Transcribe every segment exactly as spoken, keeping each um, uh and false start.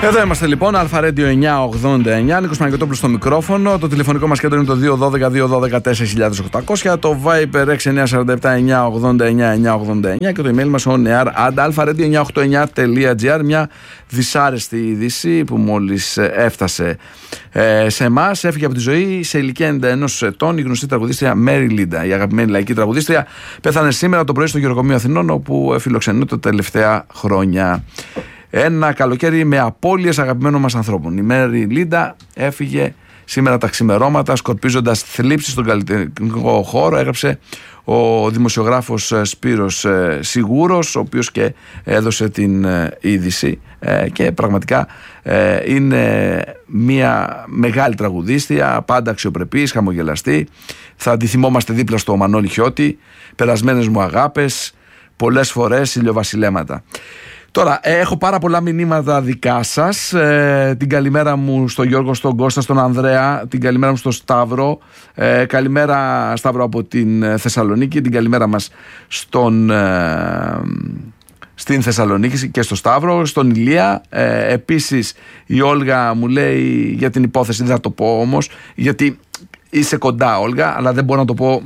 Εδώ είμαστε λοιπόν, Αλφα-Radio εννιακόσια ογδόντα εννιά, Νίκος Παναγιωτόπουλος στο μικρόφωνο. Το τηλεφωνικό μας κέντρο είναι το δύο ένα δύο δύο ένα δύο τέσσερα χιλιάδες οκτακόσια, το Viber έξι εννιά τέσσερα επτά εννιά ογδόντα εννιά εννιά ογδόντα εννιά και το email μας on air at alfa radio εννιακόσια ογδόντα εννιά τελεία gr. Μια δυσάρεστη είδηση που μόλις έφτασε ε, σε εμάς. Έφυγε από τη ζωή σε ηλικία ενενήντα ενός ετών η γνωστή τραγουδίστρια Μέρι Λίντα. Η αγαπημένη λαϊκή τραγουδίστρια πέθανε σήμερα το πρωί στο Γεροκομείο Αθηνών, όπου φιλοξενούνται τα τελευταία χρόνια. Ένα καλοκαίρι με απώλειες αγαπημένων μας ανθρώπων. Η Μέρι Λίντα έφυγε σήμερα τα ξημερώματα, σκορπίζοντας θλίψεις στον καλλιτεχνικό χώρο. Έγραψε ο δημοσιογράφος Σπύρος Σιγούρος, ο οποίος και έδωσε την είδηση, και πραγματικά είναι μια μεγάλη τραγουδίστρια, πάντα αξιοπρεπής, χαμογελαστή. Θα τη θυμόμαστε δίπλα στο Μανώλη Χιώτη, περασμένες μου αγάπες, πολλές φορές ηλιοβασιλέματα. Τώρα, έχω πάρα πολλά μηνύματα δικά σας. Ε, την καλημέρα μου στον Γιώργο, στον Κώστα, στον Ανδρέα. Την καλημέρα μου στον Σταύρο. Ε, καλημέρα, Σταύρο, από την Θεσσαλονίκη. Την καλημέρα μας στον, ε, στην Θεσσαλονίκη και στο Σταύρο. Στον Ηλία. Ε, επίσης, η Όλγα μου λέει για την υπόθεση, δεν θα το πω όμως, γιατί είσαι κοντά, Όλγα, αλλά δεν μπορώ να το πω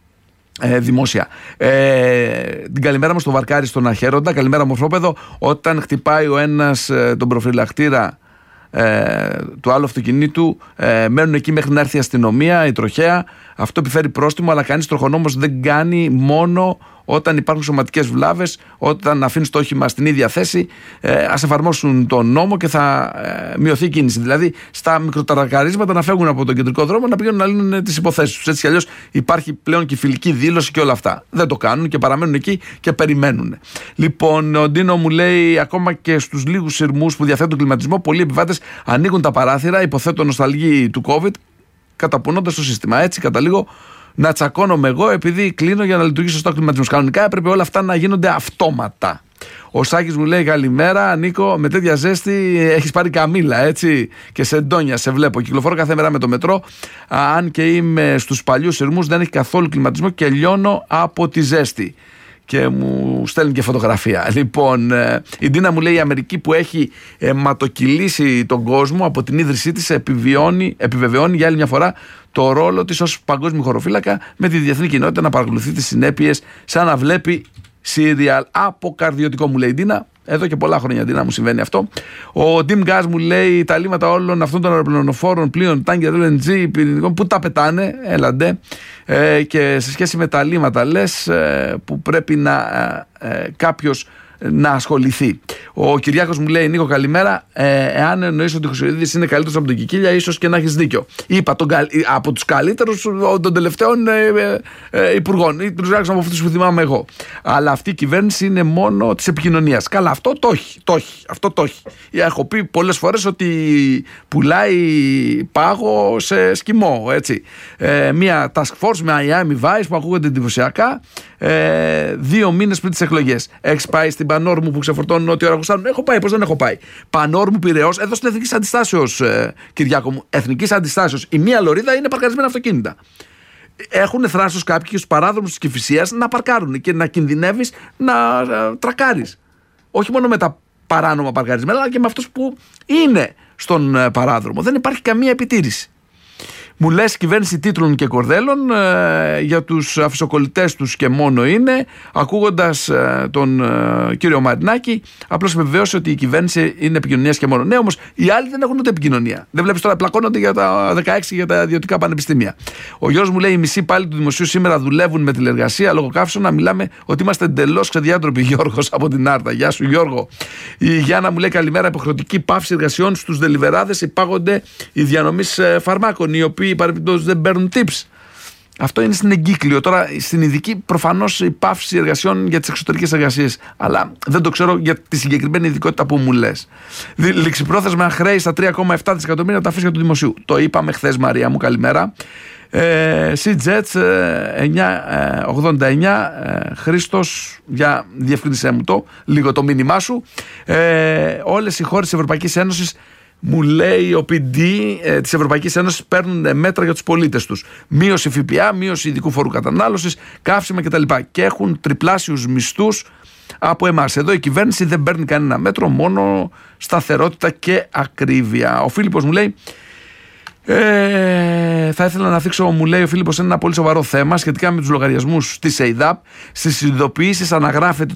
Ε, δημόσια. Ε, την καλημέρα μου στο Βαρκάρι, στον Αχέροντα. Καλημέρα μορφόπεδο. Όταν χτυπάει ο ένας ε, τον προφυλακτήρα ε, του άλλου αυτοκινήτου, ε, μένουν εκεί μέχρι να έρθει η αστυνομία, η τροχέα. Αυτό επιφέρει πρόστιμο, αλλά κανείς τροχονόμος δεν κάνει, μόνο όταν υπάρχουν σωματικές βλάβες, όταν αφήνεις το όχημα στην ίδια θέση. Ε, ας εφαρμόσουν τον νόμο και θα ε, μειωθεί η κίνηση. Δηλαδή, στα μικροταρακαρίσματα να φεύγουν από τον κεντρικό δρόμο, να πηγαίνουν να λύνουν τις υποθέσεις τους. Έτσι κι αλλιώς υπάρχει πλέον και φιλική δήλωση και όλα αυτά. Δεν το κάνουν και παραμένουν εκεί και περιμένουν. Λοιπόν, ο Ντίνο μου λέει, ακόμα και στους λίγους σειρμούς που διαθέτουν κλιματισμό, πολλοί επιβάτες ανοίγουν τα παράθυρα, υποθέτω νοσταλγή του COVID, καταπονώντας το σύστημα. Έτσι καταλήγω να τσακώνομαι εγώ επειδή κλείνω για να λειτουργήσει σωστό κλιματισμός. Κανονικά έπρεπε όλα αυτά να γίνονται αυτόματα. Ο Σάκης μου λέει, καλημέρα Νίκο, με τέτοια ζέστη έχεις πάρει καμήλα, έτσι, και σε εντόνια σε βλέπω. Κυκλοφορώ κάθε μέρα με το μετρό, αν και είμαι στους παλιούς σειρμούς, δεν έχει καθόλου κλιματισμό και λιώνω από τη ζέστη. Και μου στέλνει και φωτογραφία. Λοιπόν, η Ντίνα μου λέει, η Αμερική που έχει αιματοκυλήσει τον κόσμο από την ίδρυσή της επιβεβαιώνει για άλλη μια φορά το ρόλο της ως παγκόσμιο χωροφύλακα, με τη διεθνή κοινότητα να παρακολουθεί τις συνέπειες σαν να βλέπει σύριαλ. Αποκαρδιωτικό, μου λέει η Ντίνα. Εδώ και πολλά χρόνια, Ντίνα, μου συμβαίνει αυτό. Ο Ντιμ Γκάζ μου λέει, τα λίμματα όλων αυτών των αεροπλανοφόρων, πλοίων, τάγκερ, ελ εν τζι, πυρηνικών, που τα πετάνε, έλαντε. Ε, και σε σχέση με τα λίμματα, λες, ε, που πρέπει να ε, ε, κάποιος να ασχοληθεί. Ο Κυριάκος μου λέει, Νίκο, καλημέρα. Ε, εάν εννοείς ότι ο Χρυσοειδής είναι καλύτερος από τον Κικίλια, ίσως και να έχεις δίκιο. Είπα τον, από τους καλύτερους των τελευταίων ε, ε, ε, υπουργών, ή τουλάχιστον από αυτούς που θυμάμαι εγώ. Αλλά αυτή η κυβέρνηση είναι μόνο της επικοινωνίας. Καλά, αυτό το έχει. Το έχει αυτό το έχει. Έχω πει πολλές φορές ότι πουλάει πάγο σε σκημό. Έτσι. Ε, μια task force με Miami Vice που ακούγονται εντυπωσιακά. Ε, δύο μήνες πριν τις εκλογές. Έχεις πάει στην Πανόρμου που ξεφορτώνουν ό,τι ώρα γουστάρουν? Έχω πάει, πώς δεν έχω πάει. Πανόρμου, Πειραιώς, εδώ στην Εθνικής Αντιστάσεως, ε, Κυριάκο μου. Εθνικής Αντιστάσεως. Η μία λωρίδα είναι παρκαρισμένα αυτοκίνητα. Έχουν θράσος κάποιοι στους παράδρομους της Κηφισίας να παρκάρουν και να κινδυνεύεις να ε, τρακάρεις. Όχι μόνο με τα παράνομα παρκαρισμένα, αλλά και με αυτούς που είναι στον ε, παράδρομο. Δεν υπάρχει καμία επιτήρηση. Μου λες κυβέρνηση τίτλων και κορδέλων, ε, για τους αφισοκολλητές τους και μόνο είναι. Ακούγοντας ε, τον ε, κύριο Μαρινάκη, απλώς επιβεβαίωσε ότι η κυβέρνηση είναι επικοινωνίας και μόνο. Ναι, όμως οι άλλοι δεν έχουν ούτε επικοινωνία. Δεν βλέπεις τώρα, πλακώνονται για τα δεκαέξι για τα ιδιωτικά πανεπιστήμια. Ο Γιώργος μου λέει, οι μισοί πάλι του δημοσίου σήμερα δουλεύουν με τηλεργασία λόγω καύσωνα. Μιλάμε ότι είμαστε εντελώς ξεδιάτροποι. Γιώργος από την Άρτα. Γεια σου, Γιώργο. Η Γιάννα μου λέει, καλημέρα. Υποχρεωτική πάυση εργασιών στους δελιβεράδες, υπάγονται οι διανομής φαρμάκων, οι οποίοι παρεμπιπτόντως δεν παίρνουν tips. Αυτό είναι στην εγκύκλιο. Τώρα στην ειδική προφανώς η πάυση εργασιών για τις εξωτερικές εργασίες. Αλλά δεν το ξέρω για τη συγκεκριμένη ειδικότητα που μου λες. Ληξιπρόθεσμα χρέη στα τρία κόμμα επτά δισεκατομμύρια τα αφήσια του δημοσίου. Το είπαμε χθες, Μαρία μου, καλημέρα. Ε, Σιτζέτς εννιακόσια ογδόντα εννιά, ε, Χρήστος, για διευκρίνησέ μου το λίγο το μήνυμά σου. Ε, όλες οι χώρες της Ευρωπαϊκής Ένωσης, μου λέει ο πι ντι ε, της Ευρωπαϊκής Ένωσης, παίρνουν μέτρα για τους πολίτες τους. Μείωση ΦΠΑ, μείωση ειδικού φόρου κατανάλωσης, καύσιμα κτλ. Και έχουν τριπλάσιους μισθούς από εμάς. Εδώ η κυβέρνηση δεν παίρνει κανένα μέτρο, μόνο σταθερότητα και ακρίβεια. Ο Φίλιππος μου λέει, Ε, θα ήθελα να θίξω, μου λέει ο Φίλιππος, ένα πολύ σοβαρό θέμα σχετικά με τους λογαριασμούς της ΕΙΔΑΠ. Στις ειδοποιήσεις αναγράφεται